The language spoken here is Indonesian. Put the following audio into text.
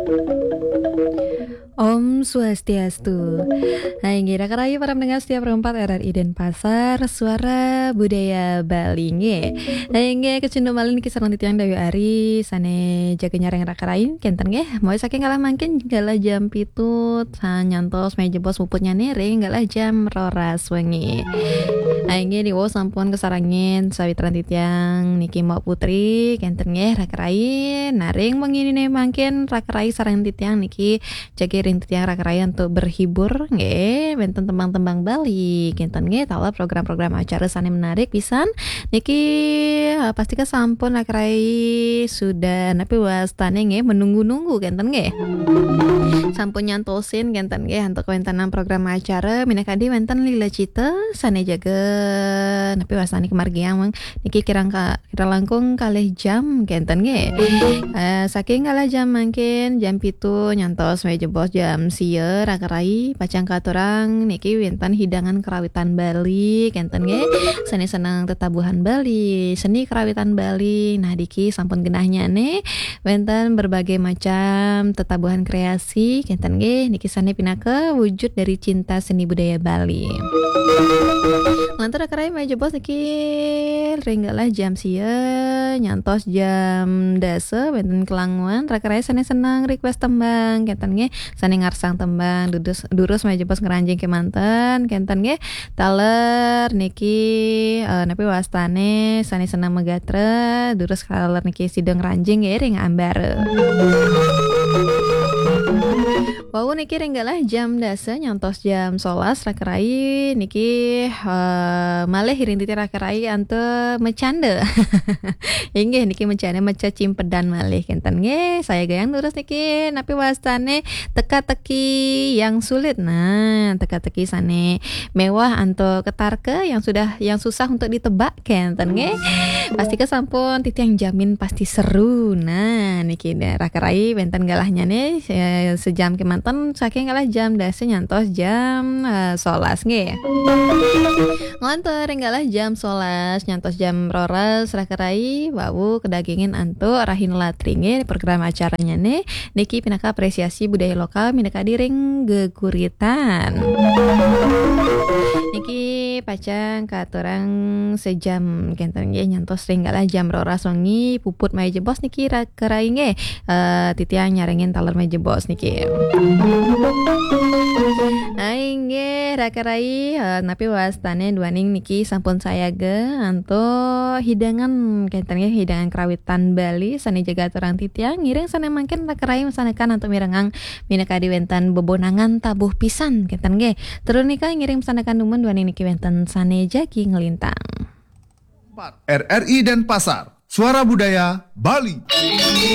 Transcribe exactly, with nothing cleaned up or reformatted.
Om Swastiastu. Hai, gira kerayu para pendengar setiap perempat R R I Denpasar, suara budaya Bali nge. Hai nge kecundung malin kisaran titiang dayu ari sane jaga nyareng rakarain kenten nge. Mau saking kalah mangkin gala jam pitut sa nyantos meja bos muputnya nere gala jam roras wengi. Hai nge diwo sampun kesarangin sawitran titiang niki mau putri kenten nge rakarain naring mengini nih mangkin rakarai sarang titiang niki jaga tiang rakraya untuk berhibur nggih benten tembang-tembang Bali kinten nggih tala program-program acara sane menarik pisan niki uh, pasti ka sampun rakrai sudah napi wastane nggih menunggu-nunggu kinten nggih sampun nyantosin kinten nggih untuk wentenan program acara minakadi wenten lila cita sane jaga napi wastane kemargiang mang niki kirang ka kira langkung kalih jam kinten nggih uh, saking kalah jam mangkin jam pitu nyantos meja bos jam sieu rakarai pacang katurang niki winten hidangan kerawitan Bali kenten nge seni senang tetabuhan Bali seni kerawitan Bali nah diki sampun genahnya nih winten berbagai macam tetabuhan kreasi kenten nge niki sane pinaka wujud dari cinta seni budaya Bali lantar rakarai meja bos niki ringgalah jam sieu nyantos jam dasa winten kelanguan rakarai sane senang request tembang kenten nge sane ngarsang tembang durus durus meja bos ngeranjing ke manten kenten nggih taler niki uh, napi wastane sane senang megatra durus taler niki sideng ranjing nggih ring ambar Wau niki ringgalah jam dasa nyantos jam solas rakarai niki uh, malih hiring titi rakarai ante mecanda inggih niki mencana meca cimpedan malih kenten nggih saya gayang durus niki napi wastane teka-teki yang sulit nah teka-teki sane mewah anto ketarke yang sudah yang susah untuk ditebak kenten nggih pasti kesampun titi yang jamin pasti seru nah niki rakarai benten galahnya nih sejam kemanten saking kalah jam dasa nyantos jam uh, solas nggih ngontor ringgalah jam solas nyantos jam roras rakarai wawu kedagingin antu rahin latri nggih program acaranya nih niki pinaka apresiasi budaya lokal minaka diring geguritan niki pacang katurang sejam kenten nggih nyantos ringgalah jam roras wengi puput meja bos niki rakarai nggih uh, titiang nyarengin taler meja bos niki Aing nggih rakarai uh, napi wastane duaning niki sampun sayaga anto hidangan kenten nggih hidangan kerawitan Bali sane jaga aturang titiang ngiring sane mangkin rakarai masanekan anto mirengang minakadi wenten bebonangan tabuh pisan kenten nggih terus nika ngiring masanekan dumen duaning niki wenten sane jagi ngelintang R R I Denpasar, suara budaya Bali.